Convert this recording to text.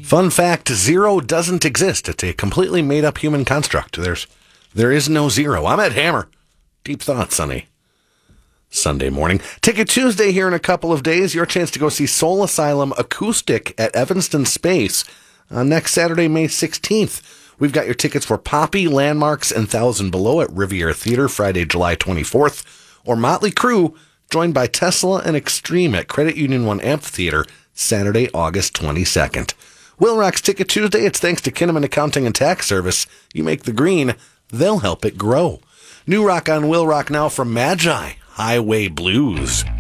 Fun fact, zero doesn't exist. It's a completely made-up human construct. There is no zero. I'm Ed Hammer. Deep thoughts, Sonny. Sunday morning. Ticket Tuesday here in a couple of days. Your chance to go see Soul Asylum Acoustic at Evanston Space next Saturday, May 16th. We've got your tickets for Poppy, Landmarks, and Thousand Below at Riviera Theater Friday, July 24th. Or Motley Crue, joined by Tesla and Extreme at Credit Union One Amphitheater Saturday, August 22nd. Will Rock's Ticket Tuesday. It's thanks to Kinnaman Accounting and Tax Service. You make the green, they'll help it grow. New rock on Will Rock now from Magi, Highway Blues.